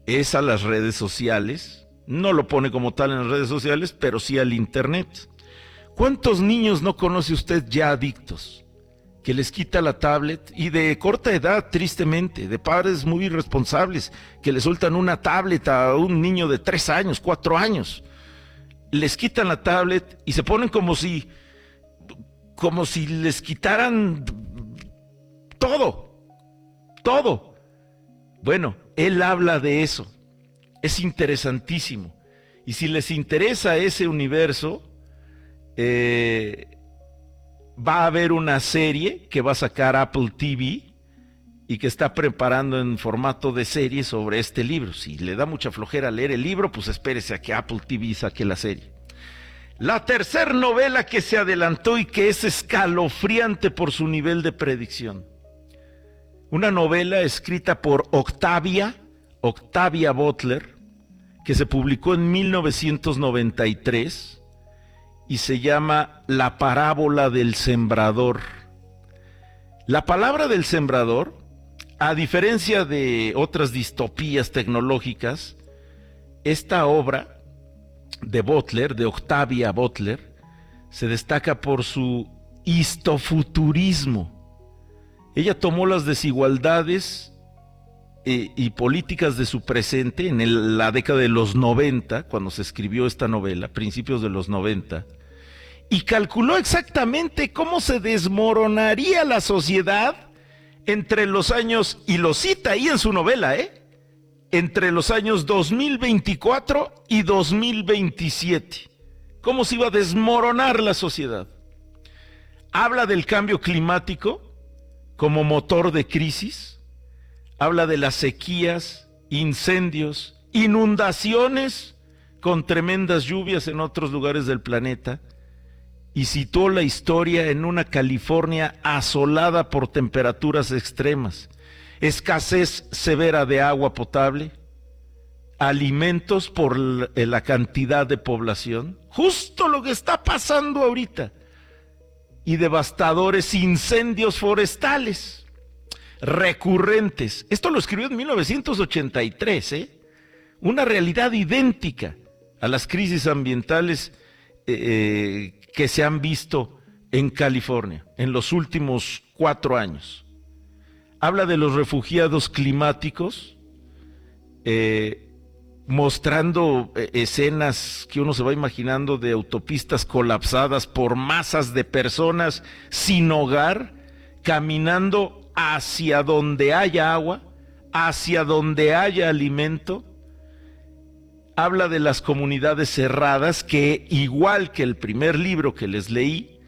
es a las redes sociales. No lo pone como tal en las redes sociales, pero sí al internet. ¿Cuántos niños no conoce usted ya adictos? Que les quita la tablet, y de corta edad, tristemente, de padres muy irresponsables, que le sueltan una tablet a un niño de 3 años, 4 años. Les quitan la tablet y se ponen como si les quitaran todo. Bueno, él habla de eso. Es interesantísimo. Y si les interesa ese universo, va a haber una serie que va a sacar Apple TV y que está preparando en formato de serie sobre este libro. Si le da mucha flojera leer el libro, pues espérese a que Apple TV saque la serie. La tercera novela que se adelantó y que es escalofriante por su nivel de predicción. Una novela escrita por Octavia Butler, que se publicó en 1993 y se llama La parábola del sembrador. La palabra del sembrador, a diferencia de otras distopías tecnológicas, esta obra de Butler, de Octavia Butler, se destaca por su histofuturismo. Ella tomó las desigualdades y políticas de su presente en la década de los 90, cuando se escribió esta novela, principios de los 90, y calculó exactamente cómo se desmoronaría la sociedad entre los años, y lo cita ahí en su novela, entre los años 2024 y 2027. ¿Cómo se iba a desmoronar la sociedad? Habla del cambio climático como motor de crisis, habla de las sequías, incendios, inundaciones con tremendas lluvias en otros lugares del planeta, y situó la historia en una California asolada por temperaturas extremas, escasez severa de agua potable, alimentos por la cantidad de población, justo lo que está pasando ahorita, y devastadores incendios forestales recurrentes. Esto lo escribió en 1983, una realidad idéntica a las crisis ambientales que se han visto en California en los últimos 4 años. Habla de los refugiados climáticos, mostrando escenas que uno se va imaginando de autopistas colapsadas por masas de personas sin hogar, caminando hacia donde haya agua, hacia donde haya alimento. Habla de las comunidades cerradas que, igual que el primer libro que les leí,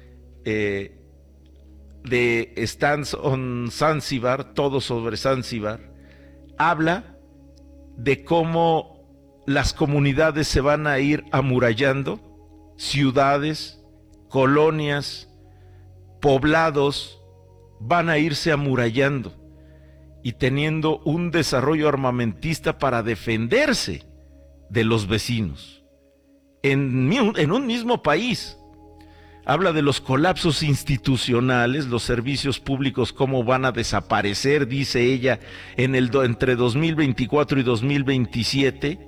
de Stands on Zanzibar, todo sobre Zanzibar, habla de cómo las comunidades se van a ir amurallando, ciudades, colonias, poblados, van a irse amurallando y teniendo un desarrollo armamentista para defenderse de los vecinos en un mismo país. Habla de los colapsos institucionales, los servicios públicos, cómo van a desaparecer, dice ella, entre 2024 y 2027.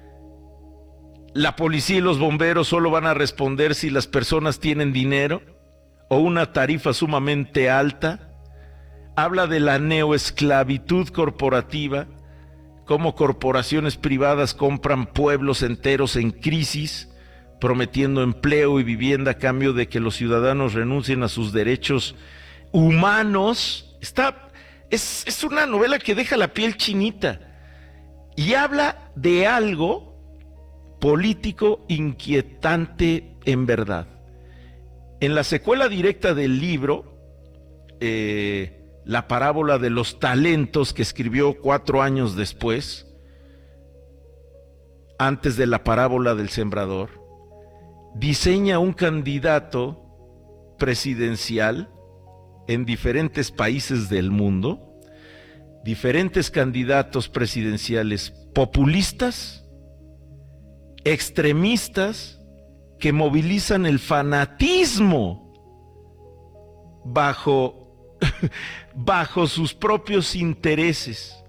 La policía y los bomberos solo van a responder si las personas tienen dinero o una tarifa sumamente alta. Habla de la neoesclavitud corporativa, cómo corporaciones privadas compran pueblos enteros en crisis, prometiendo empleo y vivienda a cambio de que los ciudadanos renuncien a sus derechos humanos. Es una novela que deja la piel chinita y habla de algo político inquietante en verdad. En la secuela directa del libro, La parábola de los talentos, que escribió 4 años después, antes de La parábola del sembrador, diseña un candidato presidencial en diferentes países del mundo, diferentes candidatos presidenciales populistas, extremistas, que movilizan el fanatismo bajo sus propios intereses.